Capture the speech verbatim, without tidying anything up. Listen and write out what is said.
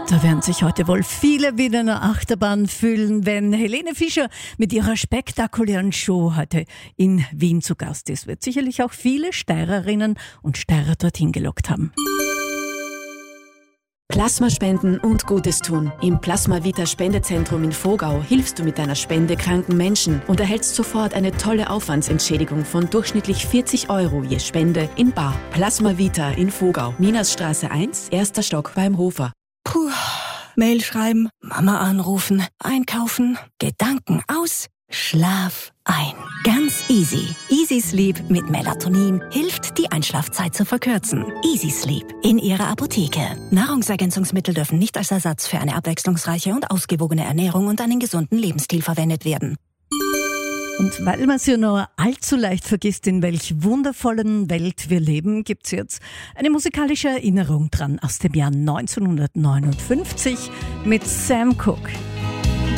Da werden sich heute wohl viele wieder in der Achterbahn fühlen, wenn Helene Fischer mit ihrer spektakulären Show heute in Wien zu Gast ist. Wird sicherlich auch viele Steirerinnen und Steirer dorthin gelockt haben. Plasma spenden und Gutes tun. Im Plasma Vita Spendezentrum in Vogau hilfst du mit deiner Spende kranken Menschen und erhältst sofort eine tolle Aufwandsentschädigung von durchschnittlich vierzig Euro je Spende in bar. Plasma Vita in Vogau, Minasstraße eins, erster Stock beim Hofer. Puh, Mail schreiben, Mama anrufen, einkaufen, Gedanken aus, Schlaf ein. Ganz easy. Easy Sleep mit Melatonin hilft, die Einschlafzeit zu verkürzen. Easy Sleep in Ihrer Apotheke. Nahrungsergänzungsmittel dürfen nicht als Ersatz für eine abwechslungsreiche und ausgewogene Ernährung und einen gesunden Lebensstil verwendet werden. Und weil man es ja nur allzu leicht vergisst, in welch wundervollen Welt wir leben, gibt's jetzt eine musikalische Erinnerung dran aus dem Jahr neunzehnhundertneunundfünfzig mit Sam Cooke.